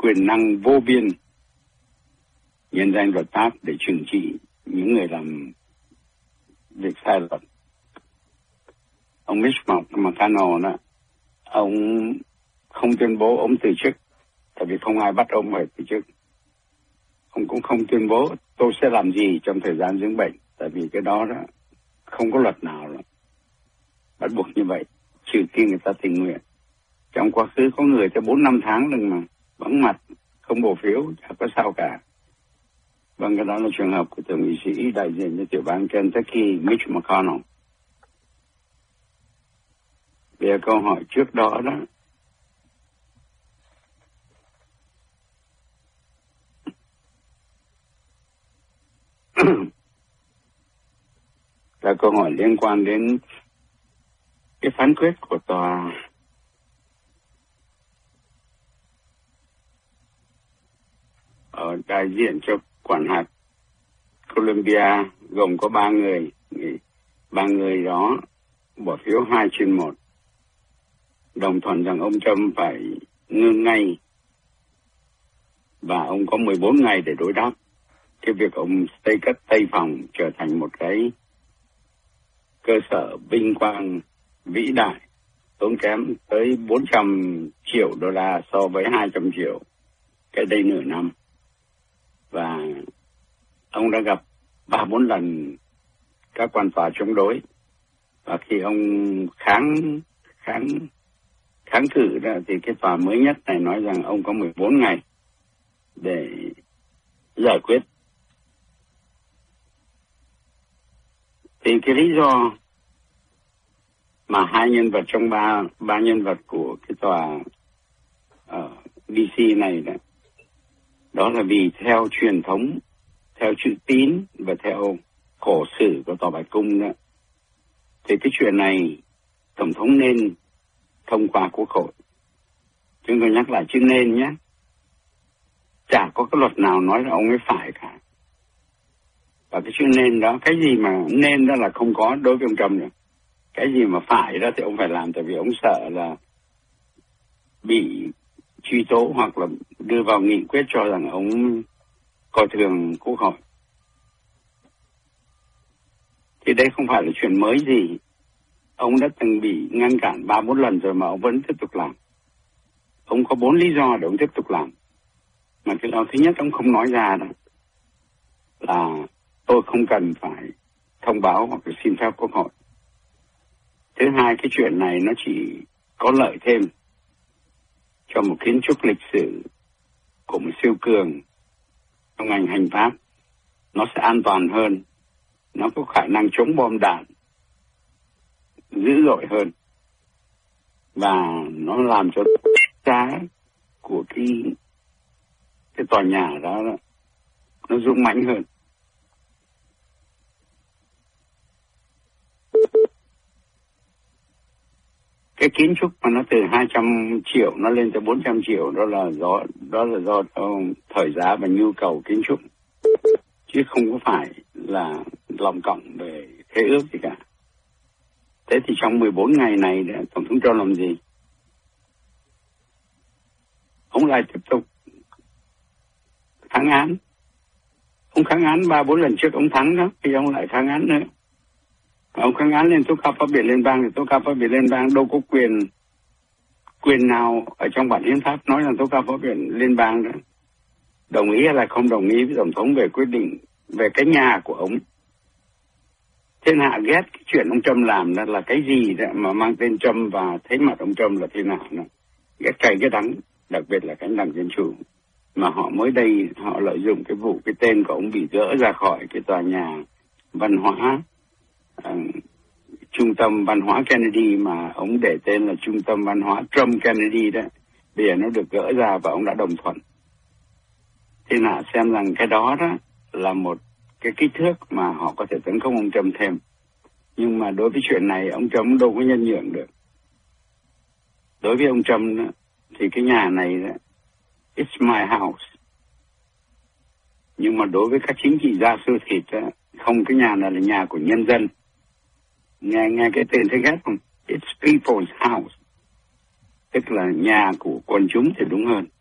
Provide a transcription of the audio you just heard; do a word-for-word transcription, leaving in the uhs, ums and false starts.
quyền năng vô biên nhân danh luật pháp để trừng trị những người làm việc sai lầm. Ông Mitch McConnell đó, ông không tuyên bố ông từ chức, tại vì không ai bắt ông phải từ chức. Ông cũng không tuyên bố tôi sẽ làm gì trong thời gian dưỡng bệnh, tại vì cái đó đó không có luật nào là bắt buộc như vậy, trừ khi người ta tình nguyện. Trong quá khứ có người tới bốn năm tháng lần mà vắng mặt, không bầu phiếu, chả có sao cả. Vâng, cái đó là trường hợp của thượng nghị sĩ đại diện cho tiểu bang Kentucky Mitch McConnell. Về câu hỏi trước đó đó, là câu hỏi liên quan đến cái phán quyết của tòa ở đại diện cho quản hạt Columbia, gồm có ba người. Ba người đó bỏ phiếu hai trên một, đồng thuận rằng ông Trump phải ngưng ngay, và ông có mười bốn ngày để đối đáp cái việc ông Tây Cất Tây Phòng trở thành một cái cơ sở vinh quang vĩ đại, tốn kém tới bốn trăm triệu đô la so với hai trăm triệu cái đây nửa năm. Và ông đã gặp ba bốn lần các quan tòa chống đối, và khi ông kháng kháng kháng cự đó, thì cái tòa mới nhất này nói rằng ông có mười bốn ngày để giải quyết. Thì cái lý do mà hai nhân vật trong ba ba nhân vật của cái tòa ở đê xê này đó, đó là vì theo truyền thống, theo chữ tín và theo cổ sử của tòa Bạch Cung đó, thì cái chuyện này tổng thống nên thông qua quốc hội. Chúng tôi nhắc lại chữ nên nhé. Chả có cái luật nào nói là ông ấy phải cả. Và cái chữ nên đó, cái gì mà nên đó là không có đối với ông Trump nữa. Cái gì mà phải đó thì ông phải làm, tại vì ông sợ là bị truy tố hoặc là đưa vào nghị quyết cho rằng ông coi thường quốc hội. Thì đây không phải là chuyện mới gì. Ông đã từng bị ngăn cản ba bốn lần rồi mà ông vẫn tiếp tục làm. Ông có bốn lý do để ông tiếp tục làm. Mà cái đó thứ nhất ông không nói ra đó là tôi không cần phải thông báo hoặc là xin phép quốc hội. Thứ hai, cái chuyện này nó chỉ có lợi thêm cho một kiến trúc lịch sử của một siêu cường trong ngành hành pháp. Nó sẽ an toàn hơn, nó có khả năng chống bom đạn dữ dội hơn, và nó làm cho giá của cái cái tòa nhà đó nó dũng mãnh hơn. Cái kiến trúc mà nó từ hai trăm triệu nó lên tới bốn trăm triệu, đó là do đó là do thời giá và nhu cầu kiến trúc, chứ không có phải là lòng cộng về khế ước gì cả. Thế thì trong mười bốn ngày này tổng thống cho làm gì? Ông lại tiếp tục kháng án. Ông kháng án ba bốn lần trước ông thắng đó, thì ông lại kháng án nữa. Ông kháng án lên tố cáo pháp viện liên bang, thì tố cáo pháp viện liên bang đâu có quyền quyền nào ở trong bản hiến pháp nói rằng tố cáo pháp viện liên bang đó đồng ý hay là không đồng ý với tổng thống về quyết định về cái nhà của ông. Thiên hạ ghét cái chuyện ông Trump làm đó là cái gì đó mà mang tên Trump, và thấy mặt ông Trump là thiên hạ nó ghét cay ghét đắng, đặc biệt là cánh đảng Dân Chủ. Mà họ mới đây họ lợi dụng cái vụ cái tên của ông bị gỡ ra khỏi cái tòa nhà văn hóa, uh, trung tâm văn hóa Kennedy, mà ông để tên là trung tâm văn hóa Trump Kennedy đó. Bây giờ nó được gỡ ra và ông đã đồng thuận. Thiên hạ xem rằng cái đó đó là một cái kích thước mà họ có thể tấn công ông Trump thêm. Nhưng mà đối với chuyện này ông Trump đâu có nhân nhượng được. Đối với ông Trump đó, thì cái nhà này đó, it's my house. Nhưng mà đối với các chính trị gia siêu thịt đó, không, cái nhà này là nhà của nhân dân. Nghe nghe cái tên thấy ghét không? It's people's house. Tức là nhà của quần chúng thì đúng hơn.